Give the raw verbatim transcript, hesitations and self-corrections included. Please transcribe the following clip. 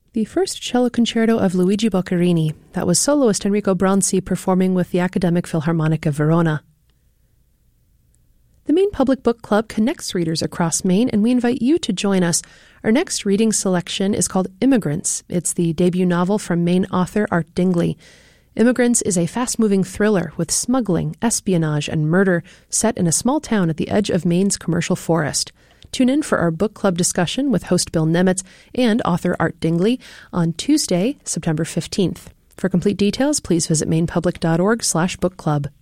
The first cello concerto of Luigi Boccherini. That was soloist Enrico Bronzi performing with the Academic Philharmonic of Verona. The Maine Public Book Club connects readers across Maine, and we invite you to join us. Our next reading selection is called Immigrants. It's the debut novel from Maine author Art Dingley. Immigrants is a fast-moving thriller with smuggling, espionage, and murder set in a small town at the edge of Maine's commercial forest. Tune in for our book club discussion with host Bill Nemitz and author Art Dingley on Tuesday, September fifteenth. For complete details, please visit mainepublic.org slash book club.